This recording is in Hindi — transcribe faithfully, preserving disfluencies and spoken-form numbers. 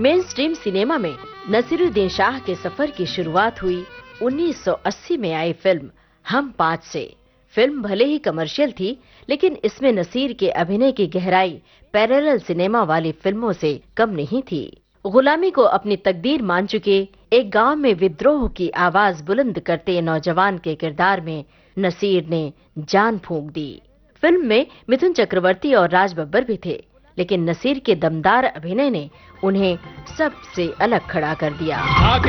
मेन स्ट्रीम सिनेमा में नसीरुद्दीन शाह के सफर की शुरुआत हुई उन्नीस सौ अस्सी में आई फिल्म हम पांच से। फिल्म भले ही कमर्शियल थी, लेकिन इसमें नसीर के अभिनय की गहराई पैरेलल सिनेमा वाली फिल्मों से कम नहीं थी। गुलामी को अपनी तकदीर मान चुके एक गांव में विद्रोह की आवाज बुलंद करते नौजवान के किरदार में नसीर ने जान फूंक दी। फिल्म में मिथुन चक्रवर्ती और राज बब्बर भी थे, लेकिन नसीर के दमदार अभिनय ने उन्हें सबसे अलग खड़ा कर दिया।